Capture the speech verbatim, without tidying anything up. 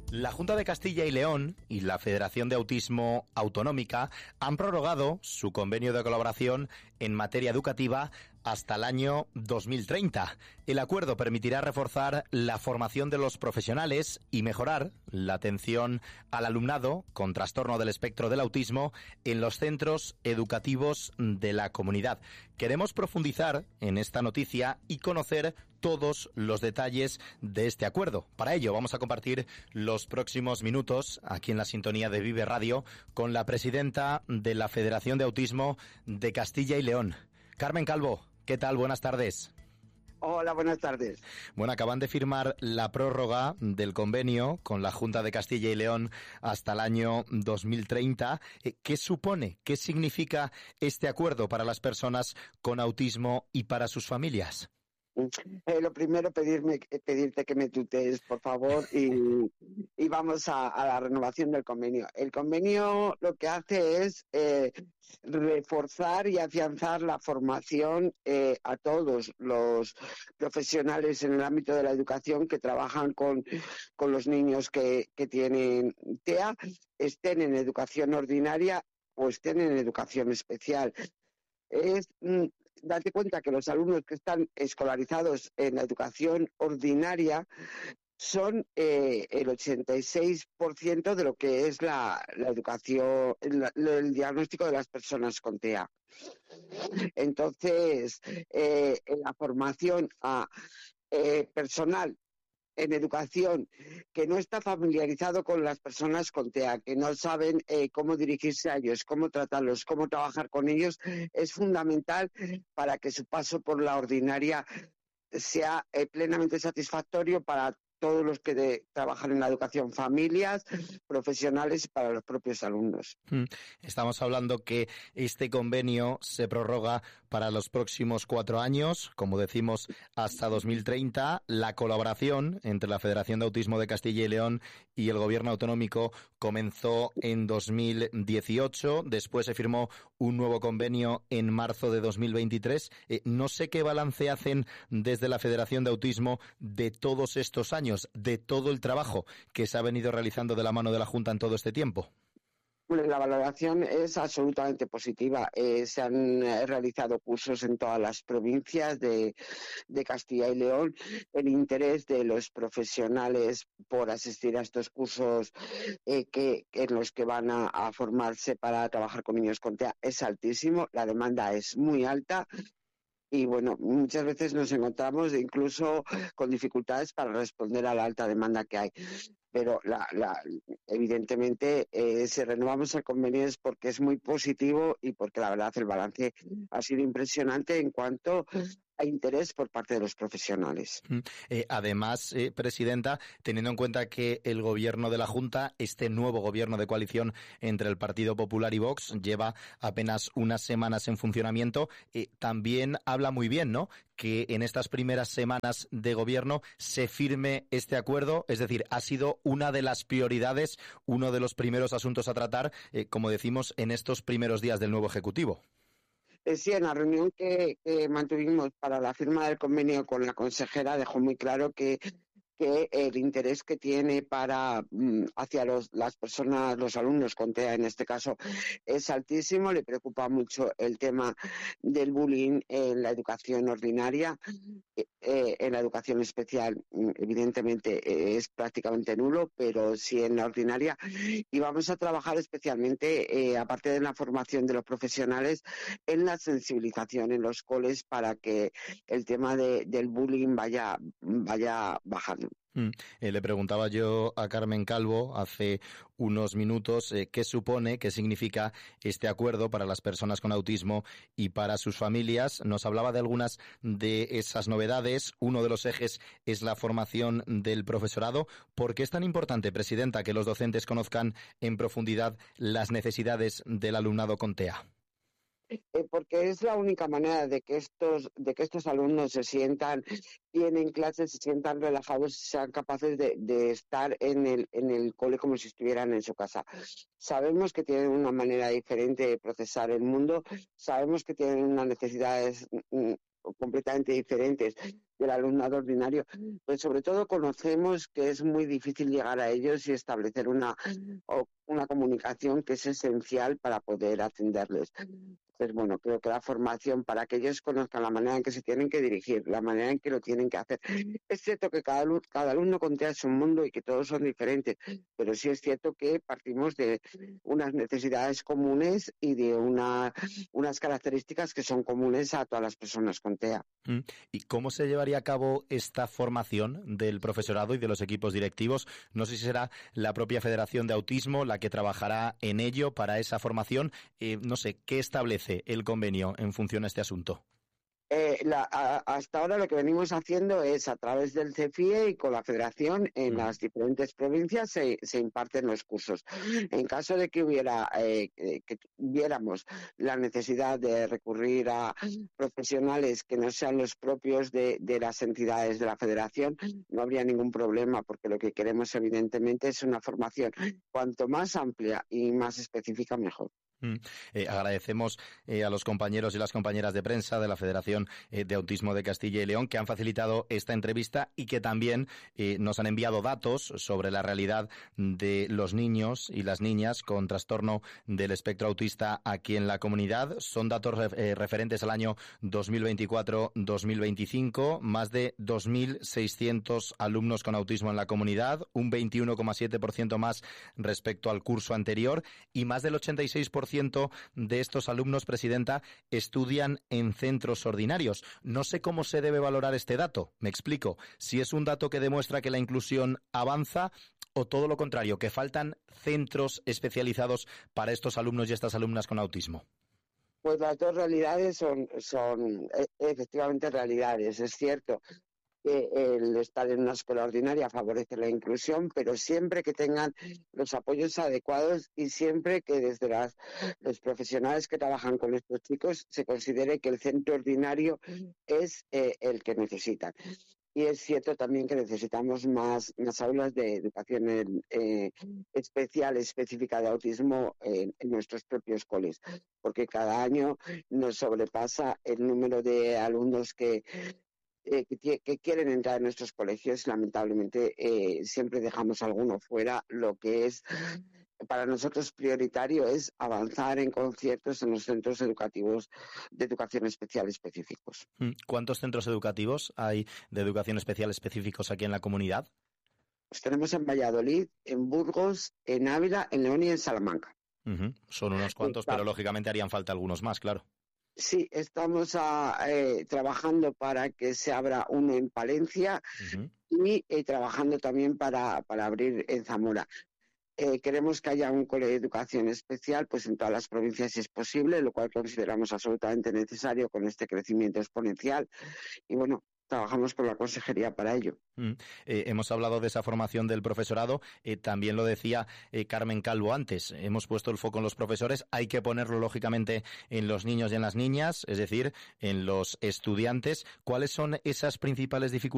La Junta de Castilla y León y la Federación de Autismo Autonómica han prorrogado su convenio de colaboración en materia educativa hasta el año dos mil treinta. El acuerdo permitirá reforzar la formación de los profesionales y mejorar la atención al alumnado con trastorno del espectro del autismo en los centros educativos de la comunidad. Queremos profundizar en esta noticia y conocer todos los detalles de este acuerdo. Para ello vamos a compartir los próximos minutos aquí en la sintonía de Vive Radio con la presidenta de la Federación de Autismo de Castilla y León, Carmen Calvo. ¿Qué tal? Buenas tardes. Hola, buenas tardes. Bueno, acaban de firmar la prórroga del convenio con la Junta de Castilla y León hasta el año dos mil treinta. ¿Qué supone, qué significa este acuerdo para las personas con autismo y para sus familias? Eh, lo primero, pedirme, pedirte que me tutees, por favor, y, y vamos a, a la renovación del convenio. El convenio lo que hace es eh, reforzar y afianzar la formación eh, a todos los profesionales en el ámbito de la educación que trabajan con, con los niños que, que tienen T E A, estén en educación ordinaria o estén en educación especial. Es mm, date cuenta que los alumnos que están escolarizados en la educación ordinaria son eh, el ochenta y seis por ciento de lo que es la, la educación, la, el diagnóstico de las personas con T E A. Entonces, eh, la formación a eh, personal en educación que no está familiarizado con las personas con T E A, que no saben eh, cómo dirigirse a ellos, cómo tratarlos, cómo trabajar con ellos, es fundamental para que su paso por la ordinaria sea eh, plenamente satisfactorio para todos los que de, trabajan en la educación, familias, profesionales y para los propios alumnos. Estamos hablando que este convenio se prorroga para los próximos cuatro años, como decimos, hasta dos mil treinta. La colaboración entre la Federación de Autismo de Castilla y León y el Gobierno autonómico comenzó en dos mil dieciocho. Después se firmó un nuevo convenio en marzo de dos mil veintitrés. Eh, no sé qué balance hacen desde la Federación de Autismo de todos estos años, de todo el trabajo que se ha venido realizando de la mano de la Junta en todo este tiempo. La valoración es absolutamente positiva. Eh, se han eh, realizado cursos en todas las provincias de, de Castilla y León. El interés de los profesionales por asistir a estos cursos eh, que, en los que van a, a formarse para trabajar con niños con T E A es altísimo. La demanda es muy alta. Y bueno, muchas veces nos encontramos incluso con dificultades para responder a la alta demanda que hay. Pero la, la, evidentemente, eh, si renovamos el convenio es porque es muy positivo y porque la verdad el balance ha sido impresionante en cuanto a interés por parte de los profesionales. Eh, además, eh, Presidenta, teniendo en cuenta que el gobierno de la Junta, este nuevo gobierno de coalición entre el Partido Popular y Vox, lleva apenas unas semanas en funcionamiento, eh, también habla muy bien, ¿no?, que en estas primeras semanas de gobierno se firme este acuerdo, es decir, ha sido una de las prioridades, uno de los primeros asuntos a tratar, eh, como decimos, en estos primeros días del nuevo Ejecutivo. Sí, en la reunión que, que mantuvimos para la firma del convenio con la consejera dejó muy claro que que el interés que tiene para hacia los, las personas, los alumnos con T E A en este caso, es altísimo. Le preocupa mucho el tema del bullying en la educación ordinaria. Eh, en la educación especial, evidentemente, eh, es prácticamente nulo, pero sí en la ordinaria. Y vamos a trabajar especialmente, eh, aparte de la formación de los profesionales, en la sensibilización en los coles para que el tema de, del bullying vaya, vaya bajando. Mm. Eh, le preguntaba yo a Carmen Calvo hace unos minutos eh, qué supone, qué significa este acuerdo para las personas con autismo y para sus familias. Nos hablaba de algunas de esas novedades. Uno de los ejes es la formación del profesorado. ¿Por qué es tan importante, Presidenta, que los docentes conozcan en profundidad las necesidades del alumnado con T E A? Eh, porque es la única manera de que estos de que estos alumnos se sientan bien en clase, se sientan relajados, sean capaces de, de estar en el en el cole como si estuvieran en su casa. Sabemos que tienen una manera diferente de procesar el mundo, sabemos que tienen unas necesidades mm, completamente diferentes, del alumnado ordinario, pues sobre todo conocemos que es muy difícil llegar a ellos y establecer una, una comunicación que es esencial para poder atenderles. Pues bueno, creo que la formación para que ellos conozcan la manera en que se tienen que dirigir, la manera en que lo tienen que hacer. Es cierto que cada, cada alumno con TEA es un mundo y que todos son diferentes, pero sí es cierto que partimos de unas necesidades comunes y de una, unas características que son comunes a todas las personas con TEA. ¿Y cómo se llevaría a cabo esta formación del profesorado y de los equipos directivos? No sé si será la propia Federación de Autismo la que trabajará en ello para esa formación. Eh, no sé, ¿qué establece el convenio en función a este asunto? Eh, la, a, hasta ahora lo que venimos haciendo es a través del CEFIE y con la Federación en mm. las diferentes provincias se, se imparten los cursos. En caso de que hubiera eh, que viéramos la necesidad de recurrir a profesionales que no sean los propios de, de las entidades de la Federación, no habría ningún problema, porque lo que queremos evidentemente es una formación cuanto más amplia y más específica mejor. Mm. Eh, agradecemos eh, a los compañeros y las compañeras de prensa de la Federación eh, de Autismo de Castilla y León que han facilitado esta entrevista y que también eh, nos han enviado datos sobre la realidad de los niños y las niñas con trastorno del espectro autista aquí en la comunidad. Son datos eh, referentes al año dos mil veinticuatro dos mil veinticinco, más de dos mil seiscientos alumnos con autismo en la comunidad, un veintiuno coma siete por ciento más respecto al curso anterior, y más del ochenta y seis por ciento de estos alumnos, presidenta, estudian en centros ordinarios. No sé cómo se debe valorar este dato. Me explico. Si es un dato que demuestra que la inclusión avanza o todo lo contrario, que faltan centros especializados para estos alumnos y estas alumnas con autismo. Pues las dos realidades son, son efectivamente realidades, es cierto. Que el estar en una escuela ordinaria favorece la inclusión, pero siempre que tengan los apoyos adecuados y siempre que desde las, los profesionales que trabajan con estos chicos se considere que el centro ordinario es eh, el que necesitan. Y es cierto también que necesitamos más, más aulas de educación eh, especial, específica de autismo en, en nuestros propios coles, porque cada año nos sobrepasa el número de alumnos que Eh, que, que quieren entrar en nuestros colegios. Lamentablemente eh, siempre dejamos alguno fuera. Lo que es para nosotros prioritario es avanzar en conciertos en los centros educativos de educación especial específicos. ¿Cuántos centros educativos hay de educación especial específicos aquí en la comunidad? Pues tenemos en Valladolid, en Burgos, en Ávila, en León y en Salamanca. Uh-huh. Son unos cuantos, pero lógicamente harían falta algunos más, claro. Sí, estamos a, eh, trabajando para que se abra uno en Palencia uh-huh. y eh, trabajando también para, para abrir en Zamora. Eh, queremos que haya un cole de educación especial pues en todas las provincias si es posible, lo cual consideramos absolutamente necesario con este crecimiento exponencial. Y bueno, trabajamos con la consejería para ello. Mm. Eh, hemos hablado de esa formación del profesorado, eh, también lo decía eh, Carmen Calvo antes, hemos puesto el foco en los profesores, hay que ponerlo lógicamente en los niños y en las niñas, es decir, en los estudiantes. ¿Cuáles son esas principales dificultades